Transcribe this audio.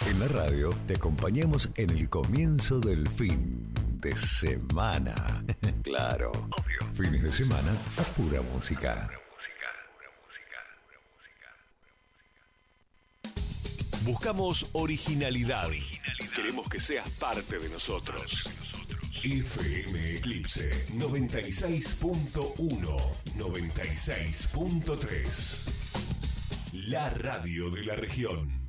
En la radio te acompañamos en el comienzo del fin de semana. Claro, obvio. Fines de semana a pura música. Buscamos originalidad. Queremos que seas parte de nosotros. FM Eclipse 96.1, 96.3. La radio de la región.